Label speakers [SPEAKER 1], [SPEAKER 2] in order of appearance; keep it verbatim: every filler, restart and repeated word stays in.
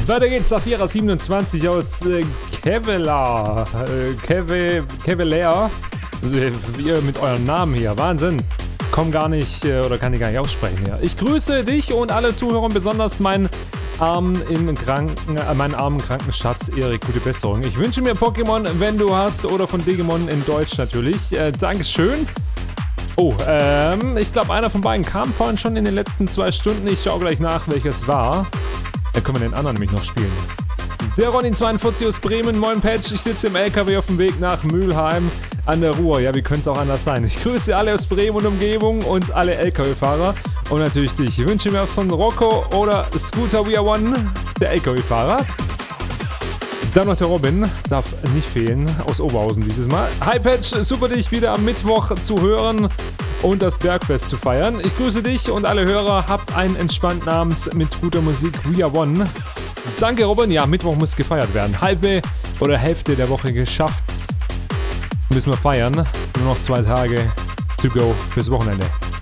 [SPEAKER 1] Weiter geht's, Safira siebenundzwanzig aus äh, Kevlar. Äh, Keve, Kevelair. Also, wie ihr mit euren Namen hier. Wahnsinn. Komm gar nicht, äh, oder kann ich gar nicht aussprechen hier. Ich grüße dich und alle Zuhörer, besonders meinen armen, im kranken, äh, meinen armen kranken Schatz Erik. Gute Besserung. Ich wünsche mir Pokémon, wenn du hast, oder von Digimon in Deutsch natürlich. Äh, Dankeschön. Oh, ähm, ich glaube, einer von beiden kam vorhin schon in den letzten zwei Stunden. Ich schaue gleich nach, welches war. Dann können wir den anderen nämlich noch spielen. Der Ronin zweiundvierzig aus Bremen, moin Patch. Ich sitze im L K W auf dem Weg nach Mülheim an der Ruhr. Ja, wie könnte es auch anders sein? Ich grüße alle aus Bremen und Umgebung und alle L K W-Fahrer. Und natürlich dich. Ich wünsche mir von Rocco oder Scooter We Are One, der L K W-Fahrer. Dann noch der Robin, darf nicht fehlen, aus Oberhausen dieses Mal. Hi Patch, super dich wieder am Mittwoch zu hören und das Bergfest zu feiern. Ich grüße dich und alle Hörer, habt einen entspannten Abend mit guter Musik. We Are One. Danke Robin, ja, Mittwoch muss gefeiert werden. Halbe oder Hälfte der Woche geschafft. Müssen wir feiern. Nur noch zwei Tage to go fürs Wochenende.